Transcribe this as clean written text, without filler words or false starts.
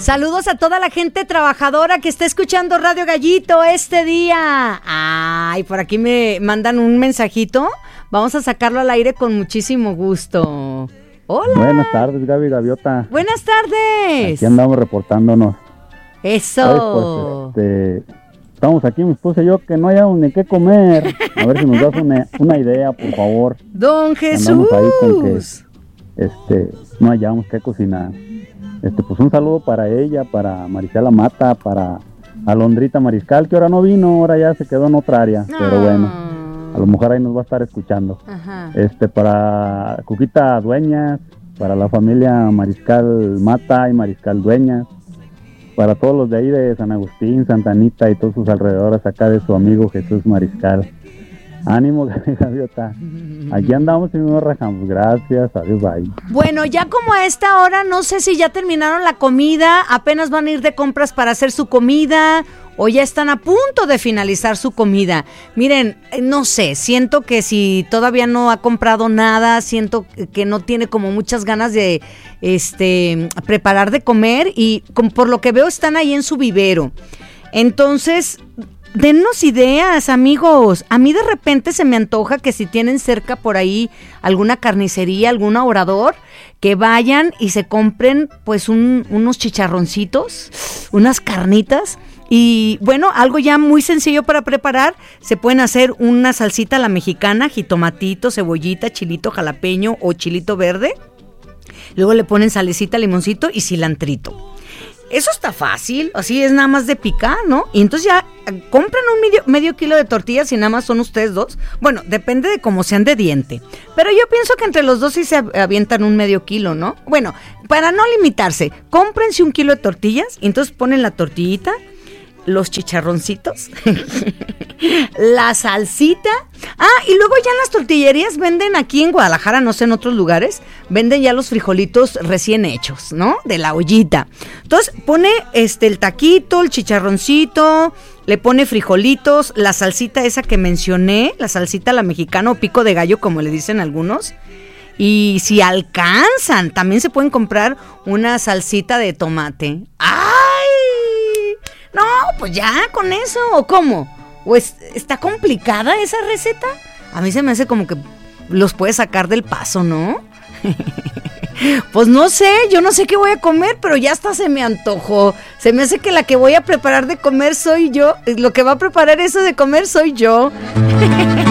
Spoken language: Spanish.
Saludos a toda la gente trabajadora que está escuchando Radio Gallito este día. Ay, por aquí me mandan un mensajito. Vamos a sacarlo al aire con muchísimo gusto. Hola. Buenas tardes, Gaby Gaviota. Buenas tardes. Aquí andamos reportándonos. Eso. Pues, estamos aquí, mi esposa y yo, que no hayamos ni qué comer. A ver si nos das una idea, por favor. Don Jesús. Andamos ahí con que no hayamos qué cocinar. Pues un saludo para ella, para Marisela Mata, para Alondrita Mariscal, que ahora no vino, ahora ya se quedó en otra área, pero bueno, a lo mejor ahí nos va a estar escuchando. Ajá. Para Cuquita Dueñas, para la familia Mariscal Mata y Mariscal Dueñas, para todos los de ahí de San Agustín, Santa Anita y todos sus alrededores, acá de su amigo Jesús Mariscal. Ánimo, Gaviota. Aquí andamos y nos rajamos. Gracias, adiós, bye. Bueno, ya como a esta hora, no sé si ya terminaron la comida, apenas van a ir de compras para hacer su comida, o ya están a punto de finalizar su comida. Miren, no sé, siento que si todavía no ha comprado nada, siento que no tiene como muchas ganas de preparar de comer, y por lo que veo están ahí en su vivero. Entonces, dennos ideas, amigos. A mí de repente se me antoja que si tienen cerca por ahí alguna carnicería, algún obrador, que vayan y se compren pues unos chicharroncitos, unas carnitas. Y bueno, algo ya muy sencillo para preparar, se pueden hacer una salsita a la mexicana, jitomatito, cebollita, chilito jalapeño o chilito verde. Luego le ponen salecita, limoncito y cilantrito. Eso está fácil, así es nada más de picar, ¿no? Y entonces ya compran un medio kilo de tortillas y nada más son ustedes dos. Bueno, depende de cómo sean de diente. Pero yo pienso que entre los dos sí se avientan un medio kilo, ¿no? Bueno, para no limitarse, cómprense 1 kilo de tortillas y entonces ponen la tortillita, los chicharroncitos, la salsita. Y luego ya en las tortillerías venden aquí en Guadalajara, no sé en otros lugares, venden ya los frijolitos recién hechos, ¿no? De la ollita. Entonces pone el taquito, el chicharroncito, le pone frijolitos, la salsita esa que mencioné, la salsita a la mexicana o pico de gallo como le dicen algunos. Y si alcanzan, también se pueden comprar una salsita de tomate. ¡Ay! No, pues ya con eso, ¿o cómo? ¿O está complicada esa receta? A mí se me hace como que los puede sacar del paso, ¿no? Pues no sé, yo no sé qué voy a comer, pero ya hasta se me antojó. Se me hace que la que voy a preparar de comer soy yo. Lo que va a preparar eso de comer soy yo.